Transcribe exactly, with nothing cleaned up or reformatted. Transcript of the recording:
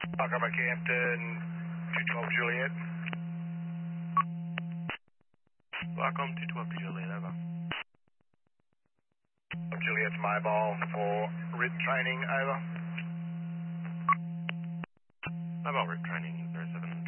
Welcome at Campton, two twelve Juliet. Welcome, two twelve to Juliet, over. Juliet's my ball for R I T training, over. Mobile route training, zero seven